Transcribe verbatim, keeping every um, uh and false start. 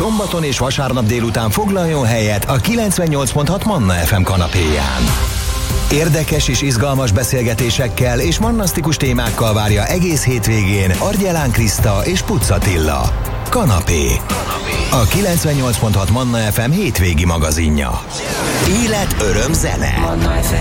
szombaton és vasárnap délután foglaljon helyet a kilencvennyolc pont hat Manna ef em kanapéján. Érdekes és izgalmas beszélgetésekkel és mannasztikus témákkal várja egész hétvégén Argyelán Kriszta és Pucz Attila. Kanapé. A kilencvennyolc pont hat Manna ef em hétvégi magazinja. Élet, öröm, zene. Manna ef em.